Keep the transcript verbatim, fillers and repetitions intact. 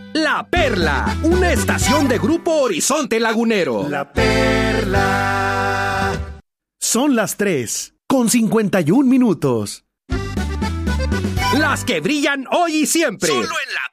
La Perla, una estación de Grupo Horizonte Lagunero. La Perla. Son las tres, con cincuenta y un minutos. Las que brillan hoy y siempre. Solo en La